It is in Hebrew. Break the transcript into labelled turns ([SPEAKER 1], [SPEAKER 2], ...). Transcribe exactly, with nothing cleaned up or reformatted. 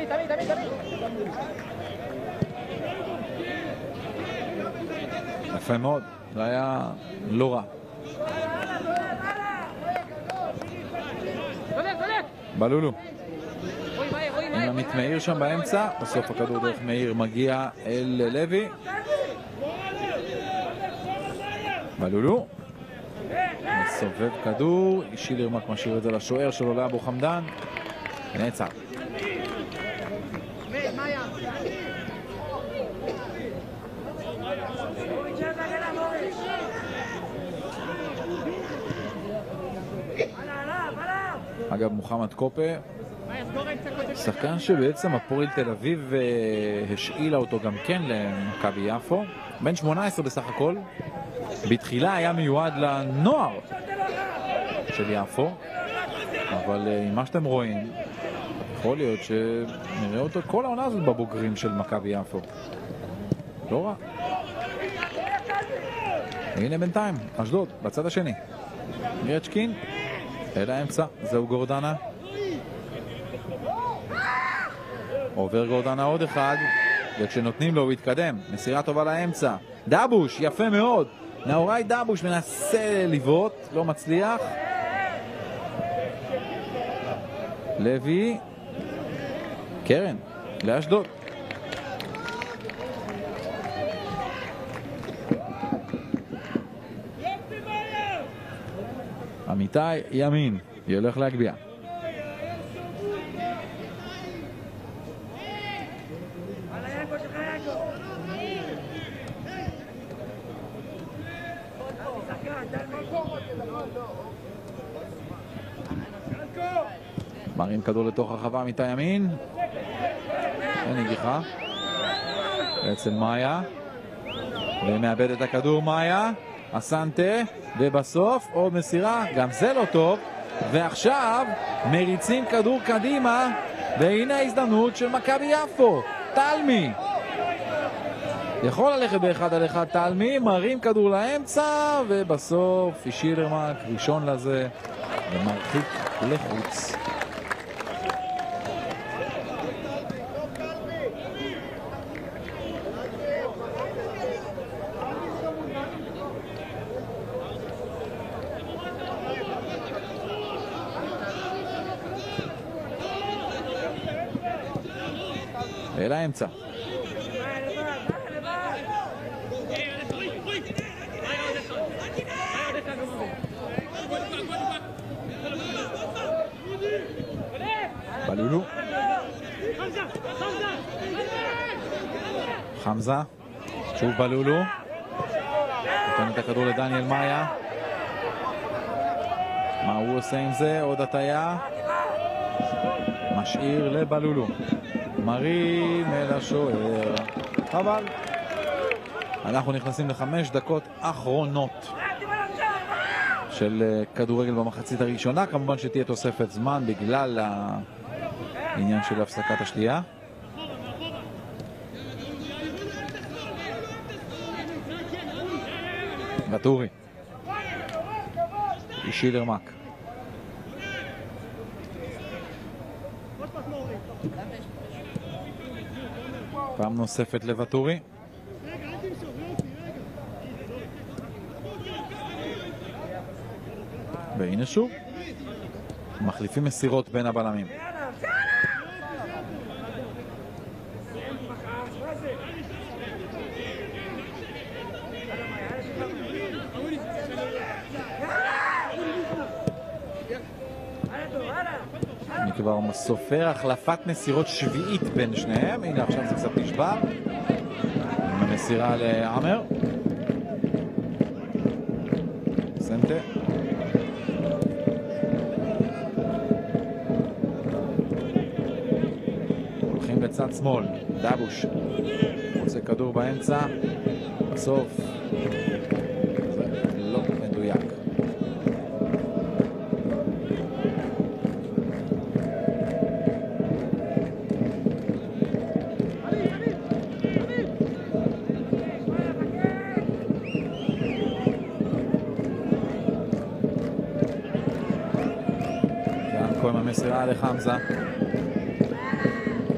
[SPEAKER 1] יפה מאוד, זה היה לא רע. בלולו עם עמית מאיר שם באמצע, בסוף הכדור דרך מאיר מגיע אל לוי. בלולו מסובב כדור, שילרמק משאיר את זה לשוער שלו לאבו חמדן, נעצר. אגב, מוחמד קופה, שחקן שבעצם הפועל תל אביב השאילה אותו גם כן למכבי יפו, בן שמונה עשרה בסך הכל, בתחילה היה מיועד לנוער של יפו, אבל עם מה שאתם רואים, יכול להיות שנראה אותו כל העונה הזאת בבוגרים של מכבי יפו. לא רע. הנה בינתיים, אשדוד, בצד השני. גרצ'קין, אל האמצע, זהו גורדנה. עובר גורדנה עוד אחד, וכשנותנים לו הוא יתקדם. מסירה טובה לאמצע. דבוש, יפה מאוד. נאורי דבוש מנסה לבעוט, לא מצליח. לוי. קרן, לאשדוד. עמיתי ימין, ילך להגביע. מרים כדור לתוך הרחבה, עמיתי ימין. אין נגיחה. בעצם מאיה. ומאבד את הכדור מאיה. אסנטה. ובסוף עוד מסירה, גם זה לא טוב. ועכשיו מריצים כדור קדימה. והנה ההזדמנות של מכבי יפו. תלמי. יכול ללכת באחד על אחד תלמי. מרים כדור לאמצע. ובסוף שילרמק ראשון לזה. ומרחיק לחוץ. אל האמצע. בלולו. חמזה. שוב בלולו. נותן את הכדור לדניאל מאיה. מה הוא עושה עם זה? עוד הטיה. משאיר לבלולו. מרים אל השוער. אבל אנחנו נכנסים לחמש דקות אחרונות של כדורגל במחצית הראשונה. כמובן שתהיה תוספת זמן בגלל העניין של הפסקת השתייה. בטורי. שילרמק. פעם נוספת לבטורי. והנה שוב. מחליפים מסירות בין הבלמים. אני כבר סופר החלפת מסירות שביעית בין שניהם. הנה עכשיו זה קצת נשבר עם המסירה לעמר. סנטה הולכים לצד שמאל. דבוש רוצה כדור באמצע, בסוף זה לא מדויק. מסירה לחמזה.